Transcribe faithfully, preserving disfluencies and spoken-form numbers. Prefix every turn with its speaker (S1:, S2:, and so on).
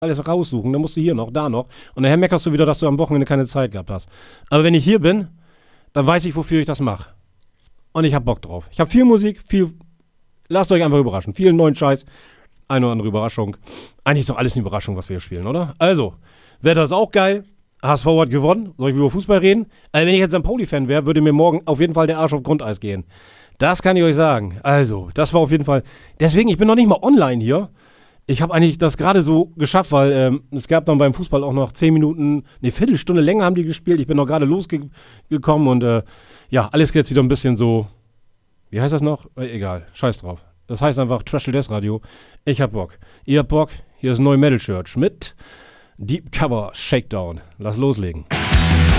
S1: alles raussuchen, dann musst du hier noch, da noch. Und nachher meckerst du wieder, dass du am Wochenende keine Zeit gehabt hast. Aber wenn ich hier bin, dann weiß ich, wofür ich das mache. Und ich hab Bock drauf. Ich hab viel Musik, viel, lasst euch einfach überraschen. Viel neuen Scheiß, eine oder andere Überraschung. Eigentlich ist doch alles eine Überraschung, was wir hier spielen, oder? Also, Wetter ist auch geil. H S V hat gewonnen. Soll ich über Fußball reden? Also, wenn ich jetzt ein Pauli-Fan wäre, würde mir morgen auf jeden Fall der Arsch auf Grundeis gehen. Das kann ich euch sagen. Also, das war auf jeden Fall. Deswegen, ich bin noch nicht mal online hier. Ich habe eigentlich das gerade so geschafft, weil ähm, es gab dann beim Fußball auch noch zehn Minuten, eine Viertelstunde länger haben die gespielt. Ich bin noch gerade losgekommen und äh, ja, alles geht jetzt wieder ein bisschen so, wie heißt das noch? Äh, egal, scheiß drauf. Das heißt einfach Trashel Death Radio. Ich hab Bock. Ihr habt Bock? Hier ist ein neues Metal-Shirt mit Deep Cover Shakedown. Lass loslegen.